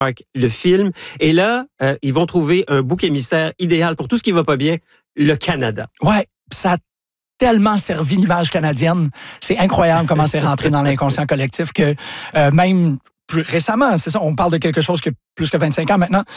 le film. Et là, ils vont trouver un bouc émissaire idéal pour tout ce qui va pas bien, le Canada. Ouais, ça a tellement servi l'image canadienne. C'est incroyable comment c'est rentré dans l'inconscient collectif que même plus récemment, c'est ça, on parle de quelque chose qui a plus que 25 ans maintenant,